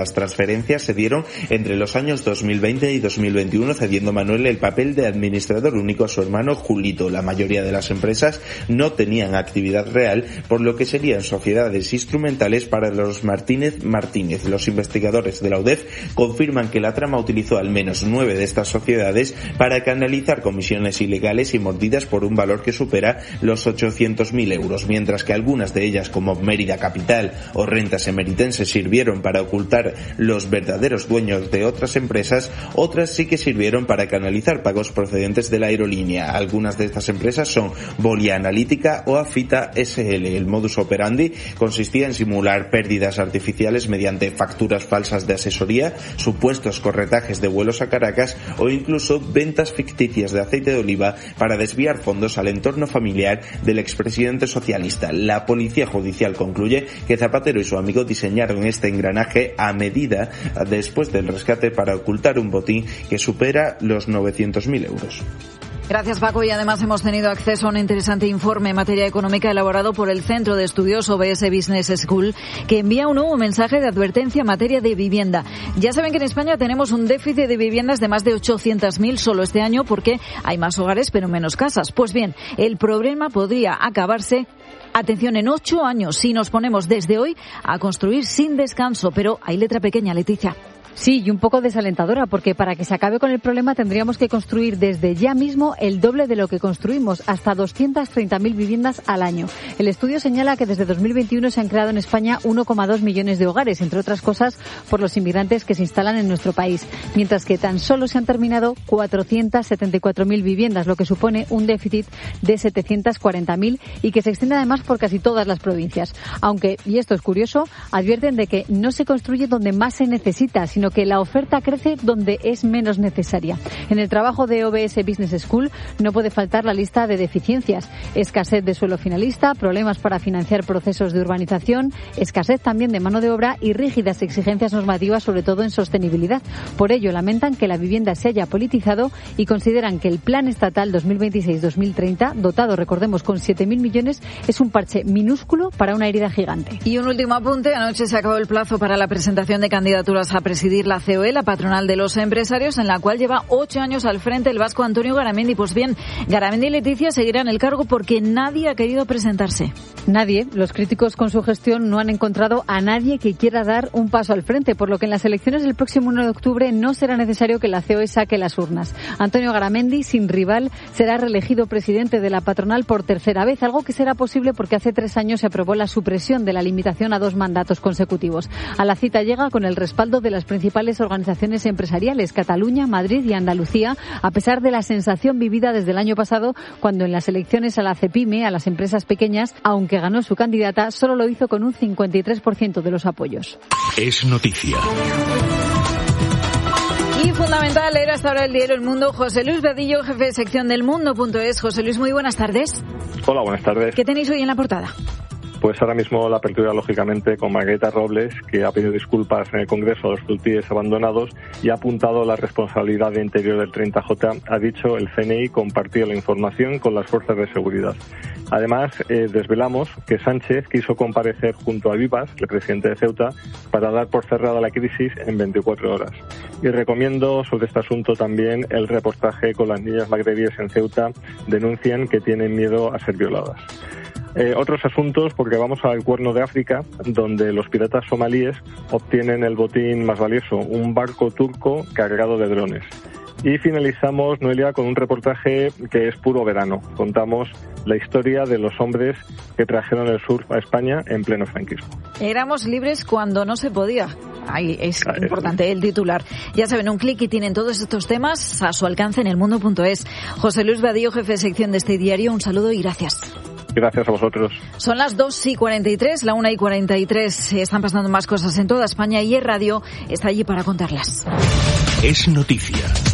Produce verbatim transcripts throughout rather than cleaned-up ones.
Las transferencias se dieron entre los años dos mil veinte y dos mil veintiuno, cediendo Manuel el papel de administrador único a su hermano Julito. La mayoría de las empresas no tenían actividad real, por lo que serían sociedades instrumentales para los Martínez Martínez. Los investigadores de la U D E F confirman que la trama utilizó al menos nueve de estas sociedades para canalizar comisiones ilegales y mordidas por un valor que supera los ochocientos mil euros, mientras que algunas de ellas, como Mérida Capital o Rentas Emeritenses, sirvieron para ocultar los verdaderos dueños de otras empresas. Otras sí que sirvieron para canalizar pagos procedentes de la aerolínea. Algunas de estas empresas son Volia Analítica o Afita S L. El modus operandi consistía en simular pérdidas artificiales mediante facturas falsas de asesoría, supuestos corretajes de vuelos a Caracas o incluso ventas ficticias de aceite de oliva para desviar fondos al entorno familiar del expresidente socialista. La Policía Judicial concluye que Zapatero y su amigo diseñaron este engranaje a medida después del rescate para ocultar un botín que supera los novecientos mil euros. Gracias, Paco. Y además hemos tenido acceso a un interesante informe en materia económica elaborado por el Centro de Estudios O B S Business School, que envía un nuevo mensaje de advertencia en materia de vivienda. Ya saben que en España tenemos un déficit de viviendas de más de ochocientos mil solo este año porque hay más hogares pero menos casas. Pues bien, el problema podría acabarse, atención, en ocho años si nos ponemos desde hoy a construir sin descanso. Pero hay letra pequeña, Leticia. Sí, y un poco desalentadora, porque para que se acabe con el problema tendríamos que construir desde ya mismo el doble de lo que construimos, hasta doscientas treinta mil viviendas al año. El estudio señala que desde dos mil veintiuno se han creado en España uno coma dos millones de hogares, entre otras cosas por los inmigrantes que se instalan en nuestro país, mientras que tan solo se han terminado cuatrocientas setenta y cuatro mil viviendas, lo que supone un déficit de setecientas cuarenta mil y que se extiende además por casi todas las provincias. Aunque, y esto es curioso, advierten de que no se construye donde más se necesita, sino que la oferta crece donde es menos necesaria. En el trabajo de O B S Business School no puede faltar la lista de deficiencias: escasez de suelo finalista, problemas para financiar procesos de urbanización, escasez también de mano de obra y rígidas exigencias normativas, sobre todo en sostenibilidad. Por ello, lamentan que la vivienda se haya politizado y consideran que el Plan Estatal dos mil veintiséis dos mil treinta, dotado, recordemos, con siete mil millones, es un parche minúsculo para una herida gigante. Y un último apunte: anoche se acabó el plazo para la presentación de candidaturas a presidir la C O E, la patronal de los empresarios, en la cual lleva ocho años al frente el vasco Antonio Garamendi. Pues bien, Garamendi y Leticia seguirán el cargo porque nadie ha querido presentarse. Nadie. Los críticos con su gestión no han encontrado a nadie que quiera dar un paso al frente, por lo que en las elecciones del próximo uno de octubre no será necesario que la C O E saque las urnas. Antonio Garamendi, sin rival, será reelegido presidente de la patronal por tercera vez, algo que será posible porque hace tres años se aprobó la supresión de la limitación a dos mandatos consecutivos. A la cita llega con el respaldo de las principales organizaciones empresariales, Cataluña, Madrid y Andalucía, a pesar de la sensación vivida desde el año pasado, cuando en las elecciones a la CEPIME, a las empresas pequeñas, aunque ganó su candidata, solo lo hizo con un cincuenta y tres por ciento de los apoyos. Es noticia. Y fundamental leer hasta ahora el diario El Mundo. José Luis Vadillo, jefe de sección del Mundo punto es. José Luis, muy buenas tardes. Hola, buenas tardes. ¿Qué tenéis hoy en la portada? Pues ahora mismo la apertura, lógicamente, con Margarita Robles, que ha pedido disculpas en el Congreso a los celtíes abandonados y ha apuntado la responsabilidad de Interior del treinta J. Ha dicho el C N I compartió la información con las fuerzas de seguridad. Además, eh, desvelamos que Sánchez quiso comparecer junto a Vivas, el presidente de Ceuta, para dar por cerrada la crisis en veinticuatro horas. Y recomiendo sobre este asunto también el reportaje con las niñas magrebíes en Ceuta. Denuncian que tienen miedo a ser violadas. Eh, otros asuntos, porque vamos al Cuerno de África, donde los piratas somalíes obtienen el botín más valioso, un barco turco cargado de drones. Y finalizamos, Noelia, con un reportaje que es puro verano. Contamos la historia de los hombres que trajeron el surf a España en pleno franquismo. Éramos libres cuando no se podía. Ahí es ah, importante es. El titular. Ya saben, un clic y tienen todos estos temas a su alcance en el mundo punto es. José Luis Vadillo, jefe de sección de este diario, un saludo y gracias. Gracias a vosotros. Son las dos y cuarenta y tres, la una y cuarenta y tres. Están pasando más cosas en toda España y Es Radio está allí para contarlas. Es noticia.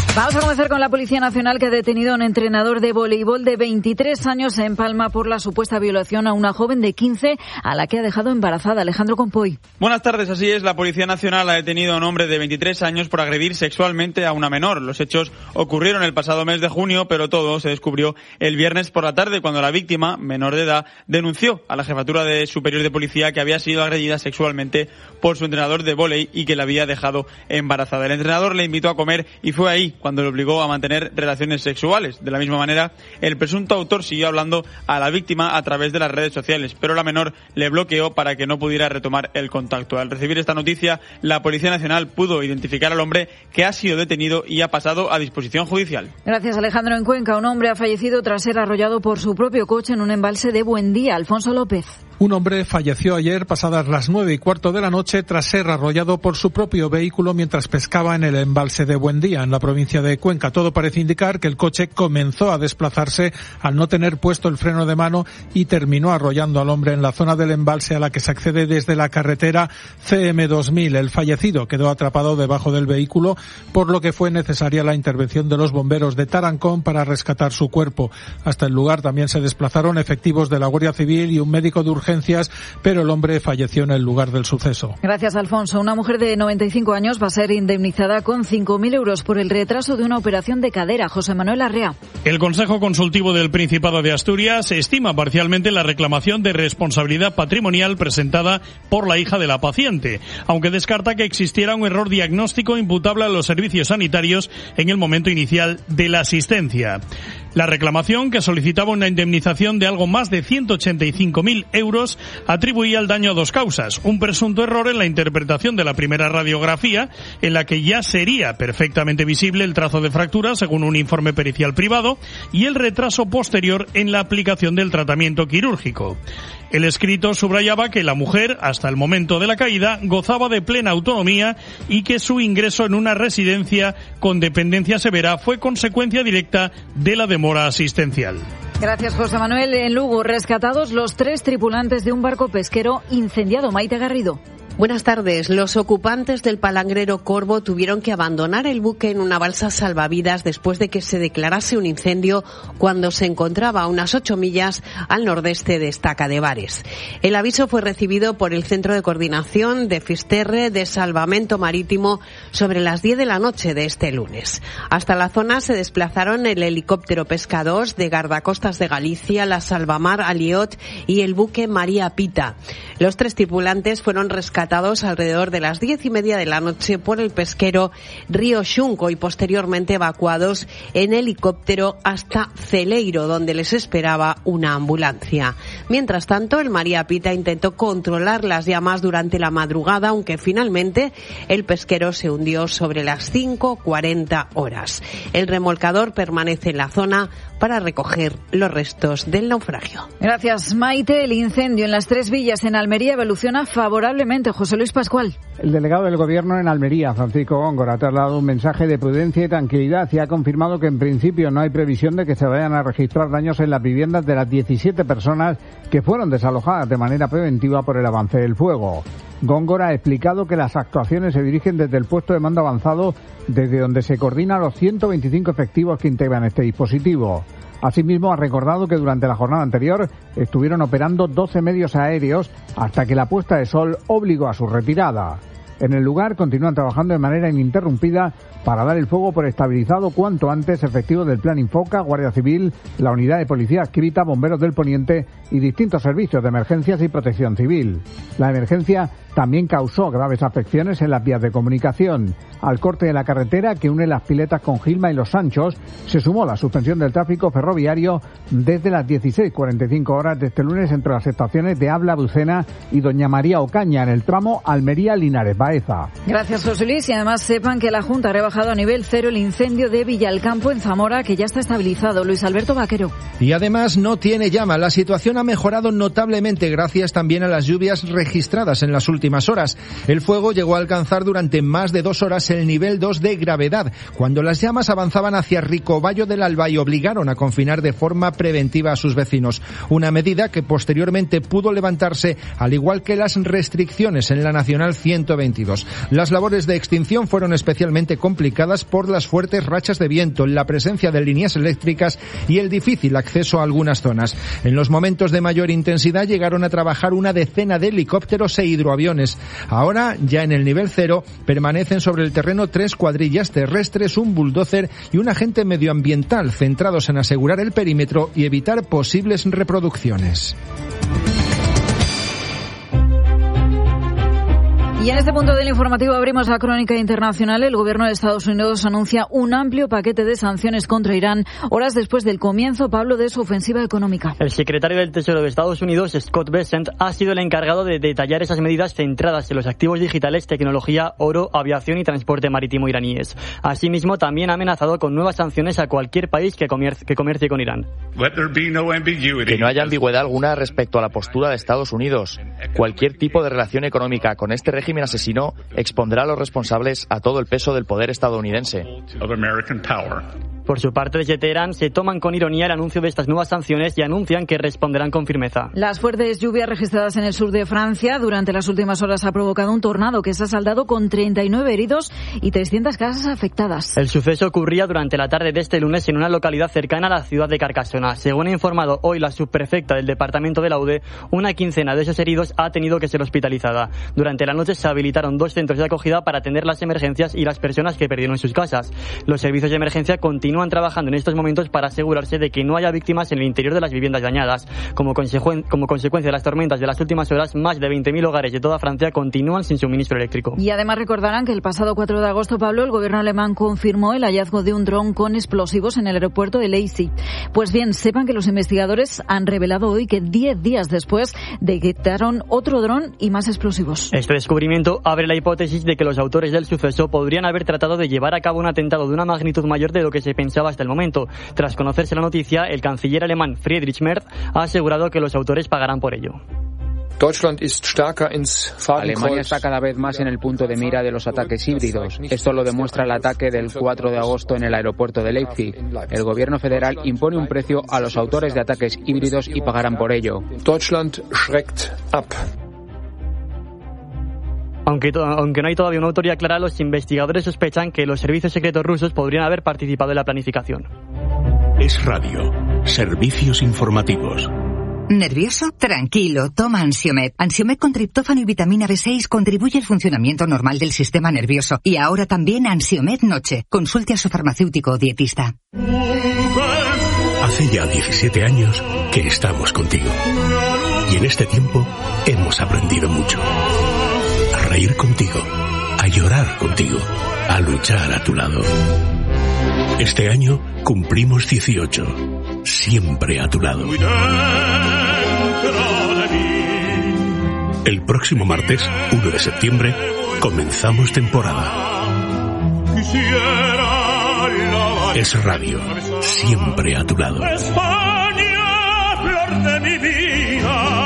Vamos a comenzar con la Policía Nacional, que ha detenido a un entrenador de voleibol de veintitrés años en Palma por la supuesta violación a una joven de quince a la que ha dejado embarazada. Alejandro Compoy. Buenas tardes, así es. La Policía Nacional ha detenido a un hombre de veintitrés años por agredir sexualmente a una menor. Los hechos ocurrieron el pasado mes de junio, pero todo se descubrió el viernes por la tarde, cuando la víctima, menor de edad, denunció a la Jefatura de Superior de Policía que había sido agredida sexualmente por su entrenador de vóley y que la había dejado embarazada. El entrenador le invitó a comer y fue ahí cuando le obligó a mantener relaciones sexuales. De la misma manera, el presunto autor siguió hablando a la víctima a través de las redes sociales, pero la menor le bloqueó para que no pudiera retomar el contacto. Al recibir esta noticia, la Policía Nacional pudo identificar al hombre, que ha sido detenido y ha pasado a disposición judicial. Gracias, Alejandro. En Cuenca, un hombre ha fallecido tras ser arrollado por su propio coche en un embalse de Buendía. Alfonso López. Un hombre falleció ayer pasadas las nueve y cuarto de la noche tras ser arrollado por su propio vehículo mientras pescaba en el embalse de Buendía, en la provincia de Cuenca. Todo parece indicar que el coche comenzó a desplazarse al no tener puesto el freno de mano y terminó arrollando al hombre en la zona del embalse a la que se accede desde la carretera C M dos mil. El fallecido quedó atrapado debajo del vehículo, por lo que fue necesaria la intervención de los bomberos de Tarancón para rescatar su cuerpo. Hasta el lugar también se desplazaron efectivos de la Guardia Civil y un médico de urgencia, pero el hombre falleció en el lugar del suceso. Gracias, Alfonso. Una mujer de noventa y cinco años va a ser indemnizada con cinco mil euros por el retraso de una operación de cadera. José Manuel Arrea. El Consejo Consultivo del Principado de Asturias estima parcialmente la reclamación de responsabilidad patrimonial presentada por la hija de la paciente, aunque descarta que existiera un error diagnóstico imputable a los servicios sanitarios en el momento inicial de la asistencia. La reclamación, que solicitaba una indemnización de algo más de ciento ochenta y cinco mil euros, atribuía el daño a dos causas: un presunto error en la interpretación de la primera radiografía, en la que ya sería perfectamente visible el trazo de fractura según un informe pericial privado, y el retraso posterior en la aplicación del tratamiento quirúrgico. El escrito subrayaba que la mujer, hasta el momento de la caída, gozaba de plena autonomía y que su ingreso en una residencia con dependencia severa fue consecuencia directa de la demora asistencial. Gracias, José Manuel. En Lugo, rescatados los tres tripulantes de un barco pesquero incendiado. Maite Garrido. Buenas tardes. Los ocupantes del palangrero Corvo tuvieron que abandonar el buque en una balsa salvavidas después de que se declarase un incendio cuando se encontraba a unas ocho millas al nordeste de Estaca de Bares. El aviso fue recibido por el Centro de Coordinación de Fisterre de Salvamento Marítimo sobre las diez de la noche de este lunes. Hasta la zona se desplazaron el helicóptero Pesca dos de Guardacostas de Galicia, la Salvamar Aliot y el buque María Pita. Los tres tripulantes fueron rescatados alrededor de las diez y media de la noche por el pesquero Río Xunco y posteriormente evacuados en helicóptero hasta Celeiro, donde les esperaba una ambulancia. Mientras tanto, el María Pita intentó controlar las llamas durante la madrugada, aunque finalmente el pesquero se hundió sobre las cinco cuarenta horas. El remolcador permanece en la zona para recoger los restos del naufragio. Gracias, Maite. El incendio en las Tres Villas en Almería evoluciona favorablemente. José Luis Pascual. El delegado del Gobierno en Almería, Francisco Góngora, ha trasladado un mensaje de prudencia y tranquilidad y ha confirmado que en principio no hay previsión de que se vayan a registrar daños en las viviendas de las diecisiete personas que fueron desalojadas de manera preventiva por el avance del fuego. Góngora ha explicado que las actuaciones se dirigen desde el puesto de mando avanzado, desde donde se coordinan los ciento veinticinco efectivos que integran este dispositivo. Asimismo, ha recordado que durante la jornada anterior estuvieron operando doce medios aéreos hasta que la puesta de sol obligó a su retirada. En el lugar continúan trabajando de manera ininterrumpida para dar el fuego por estabilizado cuanto antes efectivos del Plan Infoca, Guardia Civil, la Unidad de Policía Adscrita, Bomberos del Poniente y distintos servicios de emergencias y protección civil. La emergencia también causó graves afecciones en las vías de comunicación. Al corte de la carretera que une las Piletas con Gilma y Los Sanchos se sumó la suspensión del tráfico ferroviario desde las dieciséis cuarenta y cinco horas de este lunes entre las estaciones de Abla Bucena y Doña María Ocaña en el tramo Almería-Linares Baeza. Gracias, José Luis. Y además sepan que la Junta ha rebajado a nivel cero el incendio de Villalcampo en Zamora, que ya está estabilizado. Luis Alberto Vaquero. Y además no tiene llama. La situación ha mejorado notablemente gracias también a las lluvias registradas en las últimas horas. El fuego llegó a alcanzar durante más de dos horas el nivel dos de gravedad, cuando las llamas avanzaban hacia Ricoballo del Alba y obligaron a confinar de forma preventiva a sus vecinos. Una medida que posteriormente pudo levantarse, al igual que las restricciones en la Nacional ciento veintisiete. veintidós. Las labores de extinción fueron especialmente complicadas por las fuertes rachas de viento, la presencia de líneas eléctricas y el difícil acceso a algunas zonas. En los momentos de mayor intensidad llegaron a trabajar una decena de helicópteros e hidroaviones. Ahora, ya en el nivel cero, permanecen sobre el terreno tres cuadrillas terrestres, un bulldozer y un agente medioambiental centrados en asegurar el perímetro y evitar posibles reproducciones. Y en este punto del informativo abrimos la crónica internacional. El gobierno de Estados Unidos anuncia un amplio paquete de sanciones contra Irán horas después del comienzo, Pablo, de su ofensiva económica. El secretario del Tesoro de Estados Unidos, Scott Bessent, ha sido el encargado de detallar esas medidas centradas en los activos digitales, tecnología, oro, aviación y transporte marítimo iraníes. Asimismo, también ha amenazado con nuevas sanciones a cualquier país que comercie, que comercie con Irán. Que no haya ambigüedad alguna respecto a la postura de Estados Unidos. Cualquier tipo de relación económica con este régimen asesino expondrá a los responsables a todo el peso del poder estadounidense. Por su parte, desde Teherán se toman con ironía el anuncio de estas nuevas sanciones y anuncian que responderán con firmeza. Las fuertes lluvias registradas en el sur de Francia durante las últimas horas ha provocado un tornado que se ha saldado con treinta y nueve heridos y trescientas casas afectadas. El suceso ocurría durante la tarde de este lunes en una localidad cercana a la ciudad de Carcassona. Según ha informado hoy la subprefecta del departamento de Laude, una quincena de esos heridos ha tenido que ser hospitalizada. Durante la noche se habilitaron dos centros de acogida para atender las emergencias y las personas que perdieron sus casas. Los servicios de emergencia continúan trabajando en estos momentos para asegurarse de que no haya víctimas en el interior de las viviendas dañadas. Como, consecu- como consecuencia de las tormentas de las últimas horas, más de veinte mil hogares de toda Francia continúan sin suministro eléctrico. Y además recordarán que el pasado cuatro de agosto, Pablo, el gobierno alemán confirmó el hallazgo de un dron con explosivos en el aeropuerto de Leipzig. Pues bien, sepan que los investigadores han revelado hoy que diez días después detectaron otro dron y más explosivos. Este descubrimiento abre la hipótesis de que los autores del suceso podrían haber tratado de llevar a cabo un atentado de una magnitud mayor de lo que se pensaba hasta el momento. Tras conocerse la noticia, el canciller alemán Friedrich Merz ha asegurado que los autores pagarán por ello. Alemania está cada vez más en el punto de mira de los ataques híbridos. Esto lo demuestra el ataque del cuatro de agosto en el aeropuerto de Leipzig. El gobierno federal impone un precio a los autores de ataques híbridos y pagarán por ello. Aunque, to- aunque no hay todavía una autoría clara, los investigadores sospechan que los servicios secretos rusos podrían haber participado en la planificación. Es Radio. Servicios informativos. ¿Nervioso? Tranquilo, toma Ansiomed. Ansiomed con triptófano y vitamina B seis contribuye al funcionamiento normal del sistema nervioso. Y ahora también Ansiomed Noche. Consulte a su farmacéutico o dietista. Hace ya diecisiete años que estamos contigo. Y en este tiempo hemos aprendido mucho. A reír contigo, a llorar contigo, a luchar a tu lado. Este año cumplimos dieciocho. Siempre a tu lado. El próximo martes, uno de septiembre, comenzamos temporada. Es Radio, siempre a tu lado. España, flor de mi vida.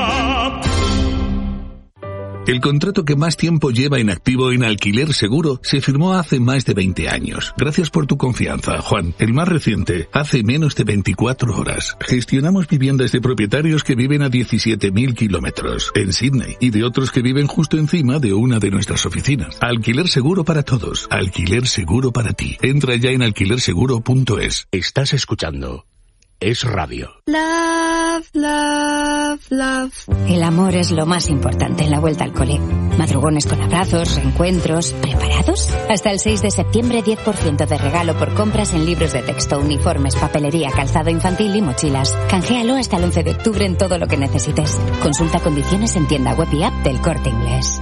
El contrato que más tiempo lleva en activo en Alquiler Seguro se firmó hace más de veinte años. Gracias por tu confianza, Juan. El más reciente, hace menos de veinticuatro horas. Gestionamos viviendas de propietarios que viven a diecisiete mil kilómetros en Sydney y de otros que viven justo encima de una de nuestras oficinas. Alquiler Seguro para todos. Alquiler Seguro para ti. Entra ya en alquiler seguro punto es. Estás escuchando Es Radio. Love, love, love. El amor es lo más importante en la vuelta al cole. Madrugones con abrazos, reencuentros. ¿Preparados? Hasta el seis de septiembre, diez por ciento de regalo por compras en libros de texto, uniformes, papelería, calzado infantil y mochilas. Canjealo hasta el once de octubre en todo lo que necesites. Consulta condiciones en tienda web y app del Corte Inglés.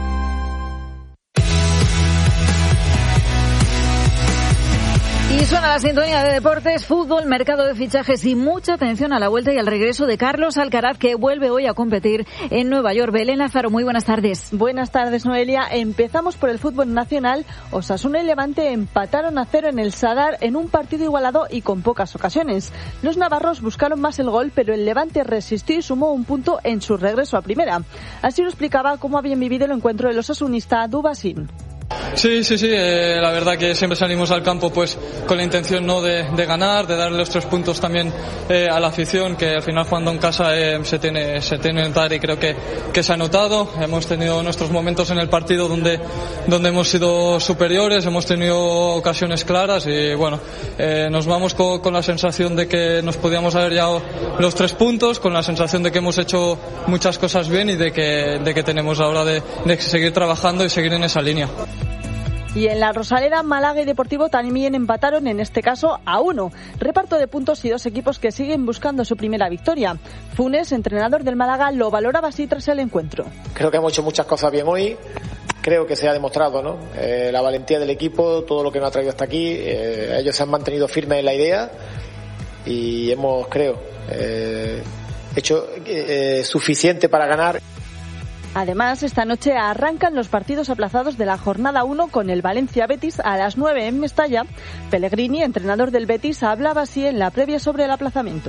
Y suena la sintonía de deportes, fútbol, mercado de fichajes y mucha atención a la vuelta y al regreso de Carlos Alcaraz, que vuelve hoy a competir en Nueva York. Belén Lázaro, muy buenas tardes. Buenas tardes, Noelia. Empezamos por el fútbol nacional. Osasuna y Levante empataron a cero en el Sadar en un partido igualado y con pocas ocasiones. Los navarros buscaron más el gol, pero el Levante resistió y sumó un punto en su regreso a primera. Así lo explicaba cómo habían vivido el encuentro del osasunista Dubasín. Sí, sí, sí, eh, la verdad que siempre salimos al campo pues con la intención no de, de ganar, de darle los tres puntos también eh, a la afición, que al final jugando en casa eh, se tiene se tiene que notar, y creo que, que se ha notado. Hemos tenido nuestros momentos en el partido donde, donde hemos sido superiores, hemos tenido ocasiones claras y bueno, eh, nos vamos con, con la sensación de que nos podíamos haber llevado los tres puntos, con la sensación de que hemos hecho muchas cosas bien y de que, de que tenemos ahora de, de seguir trabajando y seguir en esa línea. Y en la Rosaleda, Málaga y Deportivo también empataron, en este caso a uno. Reparto de puntos y dos equipos que siguen buscando su primera victoria. Funes, entrenador del Málaga, lo valoraba así tras el encuentro. Creo que hemos hecho muchas cosas bien hoy. Creo que se ha demostrado, ¿no? Eh, la valentía del equipo, todo lo que nos ha traído hasta aquí. Eh, ellos se han mantenido firmes en la idea y hemos, creo, eh, hecho eh, suficiente para ganar. Además, esta noche arrancan los partidos aplazados de la jornada uno con el Valencia-Betis a las nueve en Mestalla. Pellegrini, entrenador del Betis, hablaba así en la previa sobre el aplazamiento.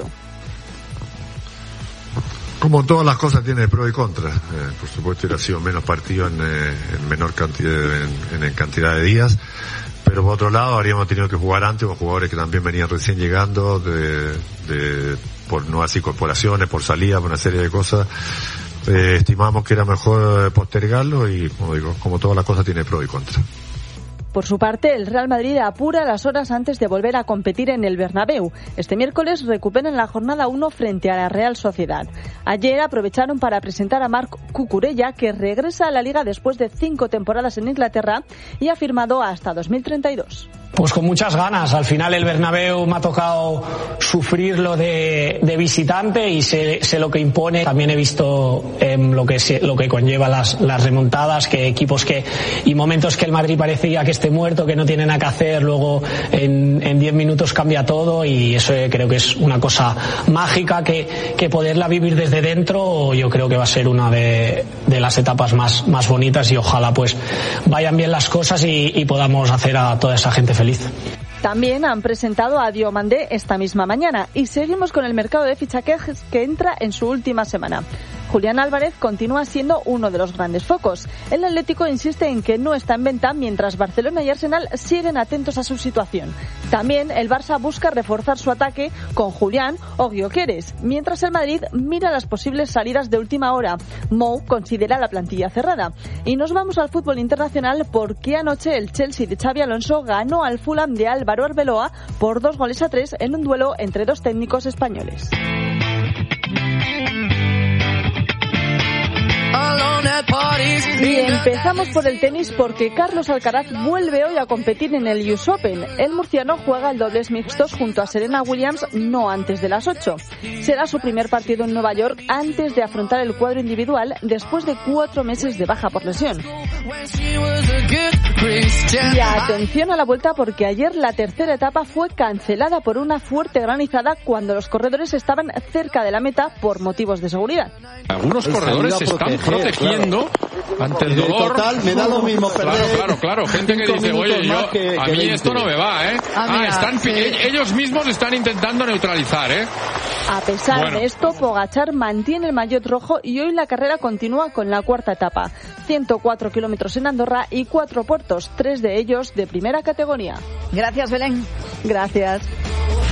Como todas las cosas tiene pro y contra. Eh, por supuesto, hubiera sido menos partido en, eh, en menor cantidad, en, en cantidad de días. Pero por otro lado, habríamos tenido que jugar antes con jugadores que también venían recién llegando, de, de por nuevas incorporaciones, por salida, por una serie de cosas. Eh, estimamos que era mejor postergarlo y, como digo, como todas las cosas tiene pro y contra. Por su parte, el Real Madrid apura las horas antes de volver a competir en el Bernabéu. Este miércoles recuperan la jornada uno frente a la Real Sociedad. Ayer aprovecharon para presentar a Marc Cucurella, que regresa a la Liga después de cinco temporadas en Inglaterra y ha firmado hasta dos mil treinta y dos. Pues con muchas ganas. Al final el Bernabéu me ha tocado sufrirlo de, de visitante y sé, sé lo que impone. También he visto eh, lo que se, lo que conlleva las, las remontadas, que equipos que y momentos que el Madrid parecía que esté muerto, que no tiene nada que hacer, luego en, en diez minutos cambia todo, y eso eh, creo que es una cosa mágica que, que poderla vivir desde dentro. Yo creo que va a ser una de, de las etapas más, más bonitas, y ojalá pues vayan bien las cosas y, y podamos hacer a toda esa gente feliz. También han presentado a Diomandé esta misma mañana y seguimos con el mercado de fichajes que entra en su última semana. Julián Álvarez continúa siendo uno de los grandes focos. El Atlético insiste en que no está en venta, mientras Barcelona y Arsenal siguen atentos a su situación. También el Barça busca reforzar su ataque con Julián o Gyökeres, mientras el Madrid mira las posibles salidas de última hora. Mou considera la plantilla cerrada. Y nos vamos al fútbol internacional, porque anoche el Chelsea de Xabi Alonso ganó al Fulham de Álvaro Arbeloa por dos goles a tres en un duelo entre dos técnicos españoles. Y empezamos por el tenis, porque Carlos Alcaraz vuelve hoy a competir en el U S Open. El murciano juega el dobles mixtos junto a Serena Williams no antes de las ocho. Será su primer partido en Nueva York antes de afrontar el cuadro individual después de cuatro meses de baja por lesión. Y atención a la vuelta, porque ayer la tercera etapa fue cancelada por una fuerte granizada cuando los corredores estaban cerca de la meta por motivos de seguridad. Algunos corredores se están protegiendo claro. ante el dolor. Total, me da lo mismo perder. Claro, claro, claro. Gente que dice, oye, yo, que, a que mí veinte. Esto no me va, ¿eh? Ah, ah están, sí. Ellos mismos están intentando neutralizar, ¿eh? A pesar bueno. de esto, Pogačar mantiene el maillot rojo y hoy la carrera continúa con la cuarta etapa. ciento cuatro kilómetros en Andorra y cuatro puertos, tres de ellos de primera categoría. Gracias, Belén. Gracias.